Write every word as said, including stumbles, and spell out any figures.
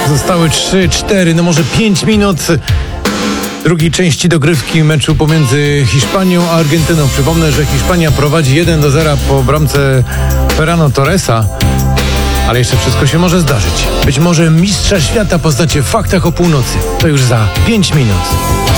Zostały trzy, cztery, no może pięć minut drugiej części dogrywki meczu pomiędzy Hiszpanią a Argentyną. Przypomnę, że Hiszpania prowadzi jeden do zera po bramce Ferrano Torresa, ale jeszcze wszystko się może zdarzyć. Być może mistrza świata poznacie w faktach o północy. To już za pięć minut.